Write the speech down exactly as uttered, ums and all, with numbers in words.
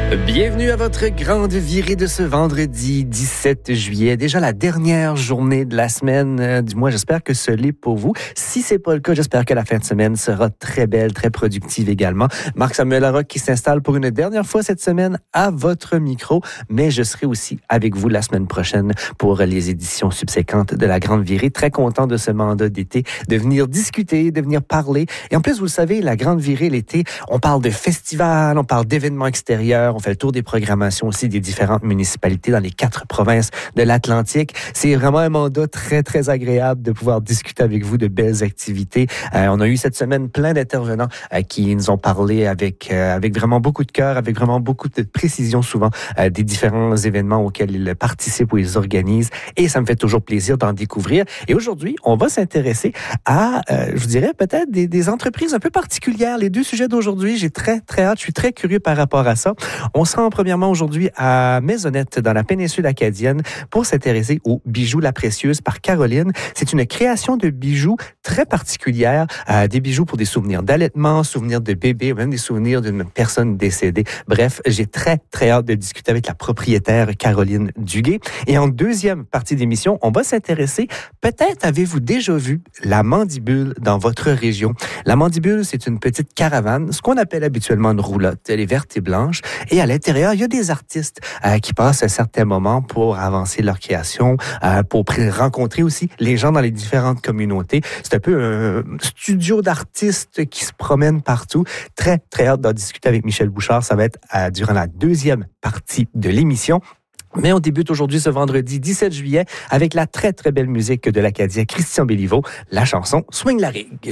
Bienvenue à votre grande virée de ce vendredi dix-sept juillet. Déjà la dernière journée de la semaine. Euh, du moins, j'espère que ce l'est pour vous. Si c'est pas le cas, j'espère que la fin de semaine sera très belle, très productive également. Marc-Samuel Larocque qui s'installe pour une dernière fois cette semaine à votre micro. Mais je serai aussi avec vous la semaine prochaine pour les éditions subséquentes de la grande virée. Très content de ce mandat d'été, de venir discuter, de venir parler. Et en plus, vous le savez, la grande virée l'été, on parle de festivals, on parle d'événements extérieurs, on fait le tour des programmations aussi des différentes municipalités dans les quatre provinces de l'Atlantique. C'est vraiment un mandat très, très agréable de pouvoir discuter avec vous de belles activités. Euh, on a eu cette semaine plein d'intervenants euh, qui nous ont parlé avec, euh, avec vraiment beaucoup de cœur, avec vraiment beaucoup de précision souvent euh, des différents événements auxquels ils participent ou ils organisent. Et ça me fait toujours plaisir d'en découvrir. Et aujourd'hui, on va s'intéresser à, euh, je vous dirais, peut-être des, des entreprises un peu particulières. Les deux sujets d'aujourd'hui, j'ai très, très hâte. Je suis très curieux par rapport à ça. On se rend premièrement aujourd'hui à Maisonnette, dans la péninsule acadienne, pour s'intéresser aux bijoux La Précieuse par Caroline. C'est une création de bijoux très particulière, euh, des bijoux pour des souvenirs d'allaitement, souvenirs de bébé, même des souvenirs d'une personne décédée. Bref, j'ai très, très hâte de discuter avec la propriétaire Caroline Duguay. Et en deuxième partie d'émission, on va s'intéresser, peut-être avez-vous déjà vu la mandibule dans votre région. La mandibule, c'est une petite caravane, ce qu'on appelle habituellement une roulotte. Elle est verte et blanche. Et à l'intérieur, il y a des artistes euh, qui passent à certains moments pour avancer leur création, euh, pour rencontrer aussi les gens dans les différentes communautés. C'est un peu un studio d'artistes qui se promènent partout. Très, très hâte d'en discuter avec Michel Bouchard. Ça va être euh, durant la deuxième partie de l'émission. Mais on débute aujourd'hui ce vendredi dix-sept juillet avec la très, très belle musique de l'Acadien Christian Béliveau, la chanson « Swing la rigue ».